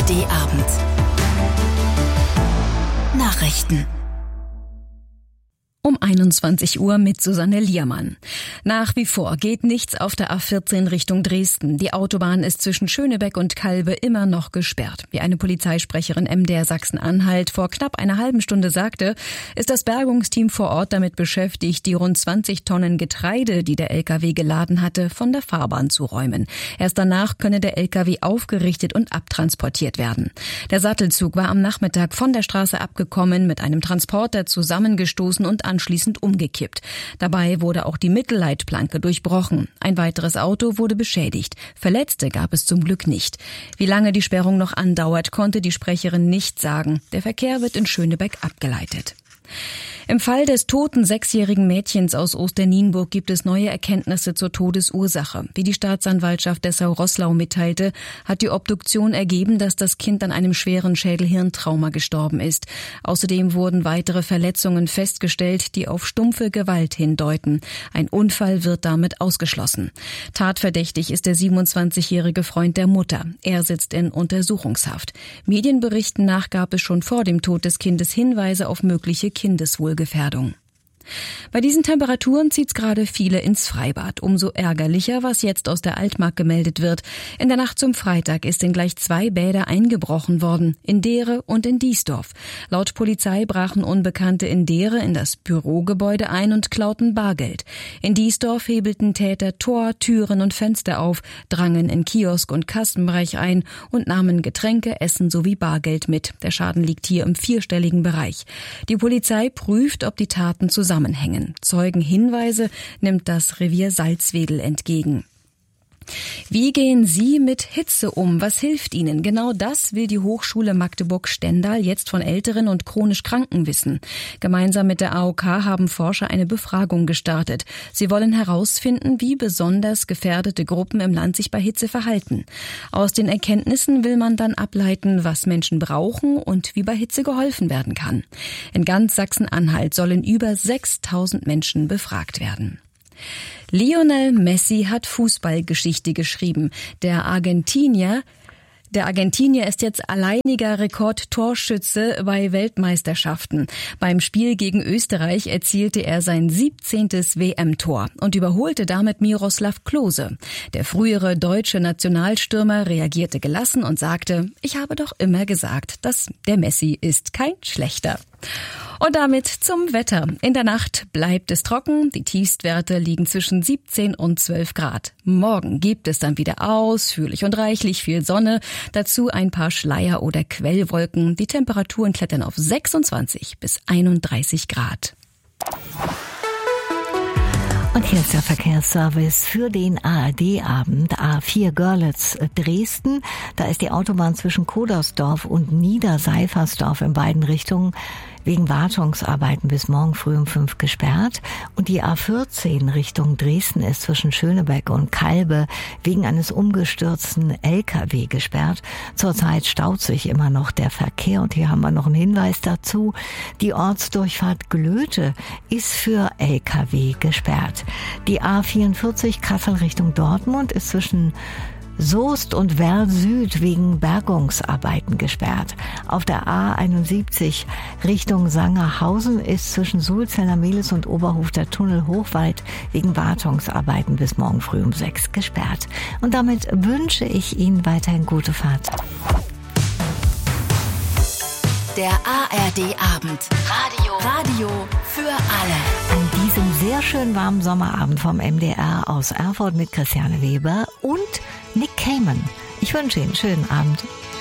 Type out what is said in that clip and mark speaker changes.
Speaker 1: ARD-Abend. Nachrichten. Um 21 Uhr mit Susanne Liermann. Nach wie vor geht nichts auf der A14 Richtung Dresden. Die Autobahn ist zwischen Schönebeck und Calbe immer noch gesperrt. Wie eine Polizeisprecherin MDR Sachsen-Anhalt vor knapp einer halben Stunde sagte, ist das Bergungsteam vor Ort damit beschäftigt, die rund 20 Tonnen Getreide, die der LKW geladen hatte, von der Fahrbahn zu räumen. Erst danach könne der LKW aufgerichtet und abtransportiert werden. Der Sattelzug war am Nachmittag von der Straße abgekommen, mit einem Transporter zusammengestoßen und anschließend umgekippt. Dabei wurde auch die Mittelleitplanke durchbrochen. Ein weiteres Auto wurde beschädigt. Verletzte gab es zum Glück nicht. Wie lange die Sperrung noch andauert, konnte die Sprecherin nicht sagen. Der Verkehr wird in Schönebeck abgeleitet. Im Fall des toten 6-jährigen Mädchens aus Osternienburg gibt es neue Erkenntnisse zur Todesursache. Wie die Staatsanwaltschaft Dessau-Roßlau mitteilte, hat die Obduktion ergeben, dass das Kind an einem schweren Schädel-Hirntrauma gestorben ist. Außerdem wurden weitere Verletzungen festgestellt, die auf stumpfe Gewalt hindeuten. Ein Unfall wird damit ausgeschlossen. Tatverdächtig ist der 27-jährige Freund der Mutter. Er sitzt in Untersuchungshaft. Medienberichten nach gab es schon vor dem Tod des Kindes Hinweise auf mögliche Kindeswohlgefährdung. Bei diesen Temperaturen zieht's gerade viele ins Freibad. Umso ärgerlicher, was jetzt aus der Altmark gemeldet wird. In der Nacht zum Freitag ist in gleich 2 Bäder eingebrochen worden, in Deere und in Diesdorf. Laut Polizei brachen Unbekannte in Deere in das Bürogebäude ein und klauten Bargeld. In Diesdorf hebelten Täter Tor, Türen und Fenster auf, drangen in Kiosk und Kassenbereich ein und nahmen Getränke, Essen sowie Bargeld mit. Der Schaden liegt hier im 4-stelligen Bereich. Die Polizei prüft, ob die Taten zusammenhängen. Zeugenhinweise nimmt das Revier Salzwedel entgegen. Wie gehen Sie mit Hitze um? Was hilft Ihnen? Genau das will die Hochschule Magdeburg-Stendal jetzt von Älteren und chronisch Kranken wissen. Gemeinsam mit der AOK haben Forscher eine Befragung gestartet. Sie wollen herausfinden, wie besonders gefährdete Gruppen im Land sich bei Hitze verhalten. Aus den Erkenntnissen will man dann ableiten, was Menschen brauchen und wie bei Hitze geholfen werden kann. In ganz Sachsen-Anhalt sollen über 6.000 Menschen befragt werden. Lionel Messi hat Fußballgeschichte geschrieben. Der Argentinier ist jetzt alleiniger Rekordtorschütze bei Weltmeisterschaften. Beim Spiel gegen Österreich erzielte er sein 17. WM-Tor und überholte damit Miroslav Klose. Der frühere deutsche Nationalstürmer reagierte gelassen und sagte, ich habe doch immer gesagt, dass der Messi ist kein schlechter. Und damit zum Wetter. In der Nacht bleibt es trocken. Die Tiefstwerte liegen zwischen 17 und 12 Grad. Morgen gibt es dann wieder ausführlich und reichlich viel Sonne. Dazu ein paar Schleier- oder Quellwolken. Die Temperaturen klettern auf 26 bis 31 Grad.
Speaker 2: Und hier ist der Verkehrsservice für den ARD-Abend. A4 Görlitz Dresden. Da ist die Autobahn zwischen Kodersdorf und Niederseifersdorf in beiden Richtungen wegen Wartungsarbeiten bis morgen früh um 5 gesperrt. Und die A14 Richtung Dresden ist zwischen Schönebeck und Calbe wegen eines umgestürzten LKW gesperrt. Zurzeit staut sich immer noch der Verkehr. Und hier haben wir noch einen Hinweis dazu. Die Ortsdurchfahrt Glöte ist für LKW gesperrt. Die A44 Kassel Richtung Dortmund ist zwischen Soest und Werl Süd wegen Bergungsarbeiten gesperrt. Auf der A71 Richtung Sangerhausen ist zwischen Sulzener-Mehlis und Oberhof der Tunnel Hochwald wegen Wartungsarbeiten bis morgen früh um 6 gesperrt. Und damit wünsche ich Ihnen weiterhin gute Fahrt.
Speaker 1: Der ARD-Abend. Radio für alle.
Speaker 2: An diesem sehr schön warmen Sommerabend vom MDR aus Erfurt mit Christiane Weber und Nick Kamen. Ich wünsche Ihnen einen schönen Abend.